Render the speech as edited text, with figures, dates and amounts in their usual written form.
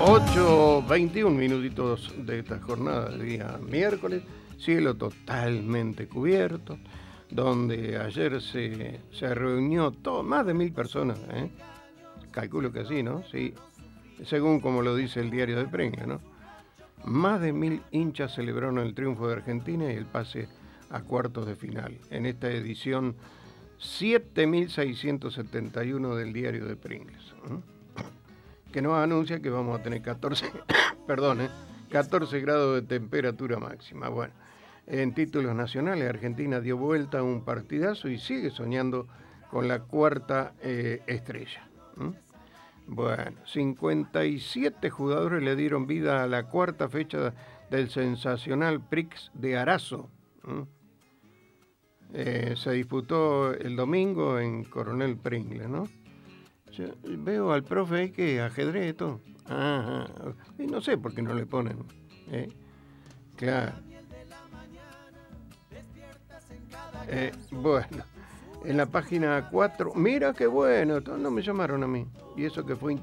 8:21 minutitos de esta jornada de día miércoles, cielo totalmente cubierto, donde ayer se reunió más de 1000 personas, calculo que sí, ¿no? Sí, según como lo dice el diario de Prenga, ¿no? Más de 1000 hinchas celebraron el triunfo de Argentina y el pase a cuartos de final, en esta edición 7671 del diario de Pringles, que nos anuncia que vamos a tener 14, perdón, 14 grados de temperatura máxima. Bueno, en títulos nacionales, Argentina dio vuelta a un partidazo y sigue soñando con la cuarta estrella. Bueno, 57 jugadores le dieron vida a la cuarta fecha del sensacional Prix de Arazo. Se disputó el domingo en Coronel Pringles, ¿no? Yo veo al profe ahí que ajedrez y todo. Ajá. Y no sé por qué no le ponen. Claro. Bueno, en la página 4, mira qué bueno, no me llamaron a mí. Y eso que fue